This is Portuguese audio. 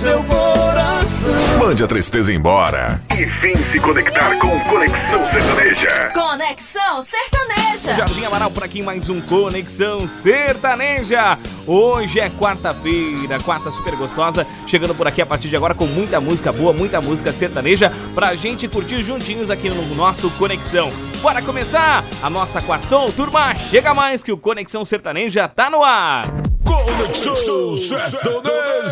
seu coração. Mande a tristeza embora e vem se conectar com Conexão Sertaneja. Conexão Sertaneja. Jardim Amaral por aqui, mais um Conexão Sertaneja. Hoje é quarta-feira, quarta super gostosa, chegando por aqui a partir de agora com muita música boa, muita música sertaneja pra gente curtir juntinhos aqui no nosso Conexão. Bora começar a nossa quartou, turma, chega mais que o Conexão Sertaneja tá no ar. Conexão Sertaneja.